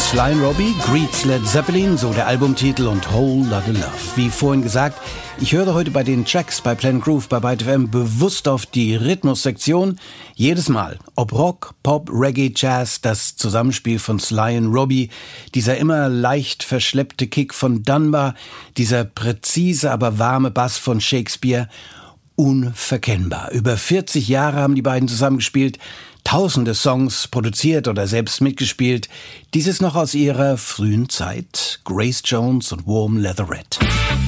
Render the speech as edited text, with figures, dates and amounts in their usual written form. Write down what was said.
Sly & Robbie, Greets Led Zeppelin, so der Albumtitel, und Whole Lotta Love. Wie vorhin gesagt, ich höre heute bei den Tracks bei Planet Groove bei Byte FM bewusst auf die Rhythmussektion. Jedes Mal, ob Rock, Pop, Reggae, Jazz, das Zusammenspiel von Sly & Robbie, dieser immer leicht verschleppte Kick von Dunbar, dieser präzise, aber warme Bass von Shakespeare, unverkennbar. Über 40 Jahre haben die beiden zusammengespielt, tausende Songs produziert oder selbst mitgespielt. Dieses noch aus ihrer frühen Zeit. Grace Jones und Warm Leatherette.